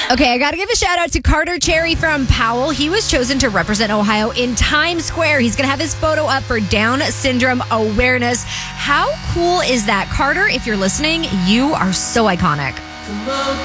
Okay, I got to give a shout out to Carter Cherry from Powell. He was chosen to represent Ohio in Times Square. He's going to have his photo up for Down Syndrome Awareness. How cool is that? Carter, if you're listening, you are so iconic.